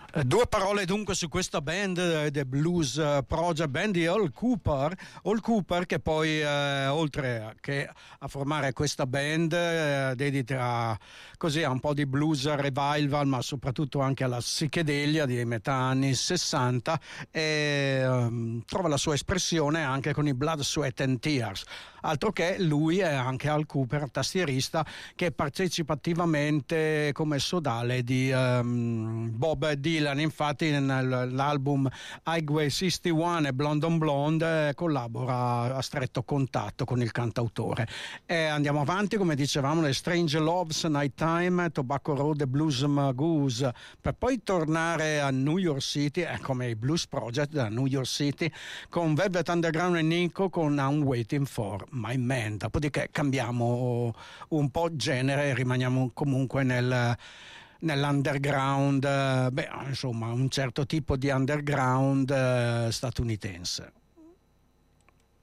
Due parole dunque su questa band, The Blues Project Band di Al Cooper, che poi oltre che a formare questa band dedica così a un po' di blues revival, ma soprattutto anche alla psichedelia di metà anni 60, e trova la sua espressione anche con i Blood, Sweat and Tears. Altro che lui è anche Al Cooper, tastierista che partecipa attivamente come sodale di Bob Dylan. Infatti nell'album Highway 61 e Blonde on Blonde collabora a stretto contatto con il cantautore. E andiamo avanti, come dicevamo, le Strange Loves, Nighttime, Tobacco Road e Blues Magoose, per poi tornare a New York City, come i Blues Project da New York City, con Velvet Underground e Nico con I'm Waiting for My Man. Dopodiché cambiamo un po' genere e rimaniamo comunque nell'underground, insomma un certo tipo di underground statunitense.